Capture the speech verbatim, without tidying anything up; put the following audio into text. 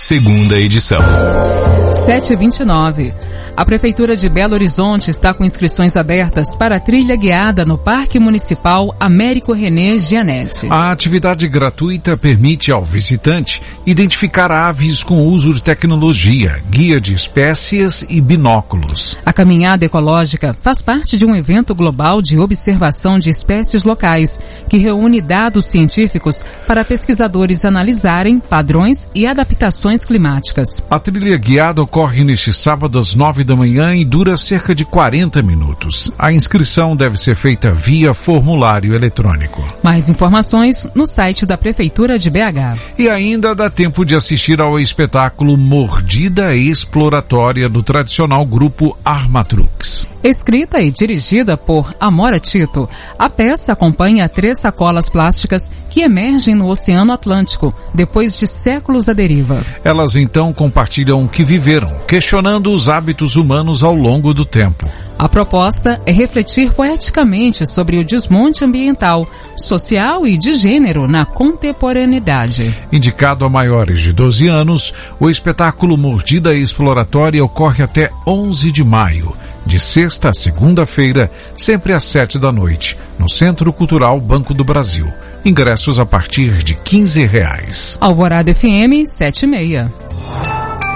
segunda edição. sete e vinte e nove. A Prefeitura de Belo Horizonte está com inscrições abertas para a trilha guiada no Parque Municipal Américo René Gianetti. A atividade gratuita permite ao visitante identificar aves com uso de tecnologia, guia de espécies e binóculos. A caminhada ecológica faz parte de um evento global de observação de espécies locais, que reúne dados científicos para pesquisadores analisarem padrões e adaptações climáticas. A trilha guiada ocorre neste sábado às nove da manhã e dura cerca de quarenta minutos. A inscrição deve ser feita via formulário eletrônico. Mais informações no site da Prefeitura de B H. E ainda dá tempo de assistir ao espetáculo Mordida Exploratória do tradicional grupo Armatrux. Escrita e dirigida por Amora Tito, a peça acompanha três sacolas plásticas que emergem no Oceano Atlântico, depois de séculos à deriva. Elas então compartilham o que viveram, questionando os hábitos humanos ao longo do tempo. A proposta é refletir poeticamente sobre o desmonte ambiental, social e de gênero na contemporaneidade. Indicado a maiores de doze anos, o espetáculo Mordida Exploratória ocorre até onze de maio, de sexta a segunda-feira, sempre às sete da noite, no Centro Cultural Banco do Brasil. Ingressos a partir de quinze reais. Alvorada F M sete e meia.